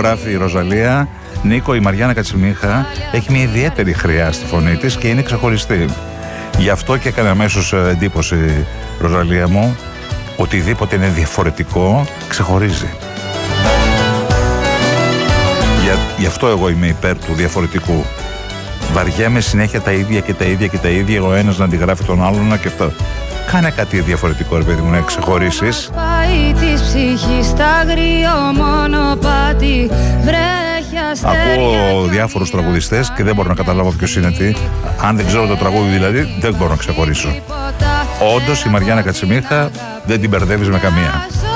γράφει η Ροζαλία, Νίκο, η Μαριάννα Κατσιμίχα έχει μια ιδιαίτερη χρειά στη φωνή της και είναι ξεχωριστή. Γι' αυτό και έκανε αμέσως εντύπωση, Ροζαλία μου, οτιδήποτε είναι διαφορετικό ξεχωρίζει. Γι' αυτό εγώ είμαι υπέρ του διαφορετικού. Βαριέμαι συνέχεια τα ίδια και τα ίδια και τα ίδια, ο ένας να αντιγράφει τον άλλον και αυτό. Κάνε κάτι διαφορετικό, ρε παιδί μου, να ξεχωρίσεις. Ακούω διάφορους τραγουδιστές και δεν μπορώ να καταλάβω ποιος είναι τι. Αν δεν ξέρω το τραγούδι δηλαδή, δεν μπορώ να ξεχωρίσω. Όντως η Μαριάννα Κατσιμίχα δεν την μπερδεύεις με καμία.